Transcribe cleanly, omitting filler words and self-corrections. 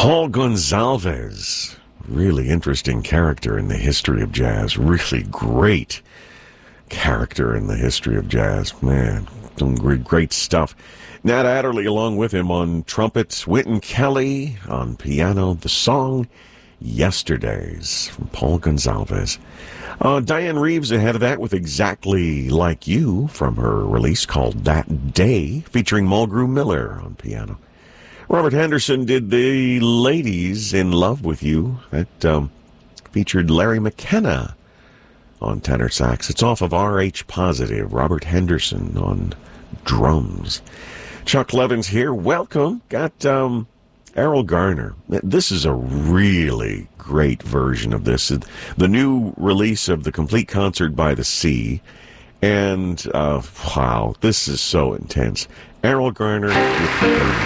Paul Gonsalves, really interesting character in the history of jazz. Really great character in the history of jazz. Man, some great stuff. Nat Adderley along with him on trumpet. Wynton Kelly on piano. The song Yesterdays from Paul Gonsalves. Diane Reeves ahead of that with Exactly Like You from her release called That Day, featuring Mulgrew Miller on piano. Robert Henderson did The Ladies in Love with You. That featured Larry McKenna on tenor sax. It's off of RH Positive. Robert Henderson on drums. Chuck Levins here. Welcome. Got Errol Garner. This is a really great version of this. The new release of the Complete Concert by the Sea. And, wow, this is so intense. Errol Garner with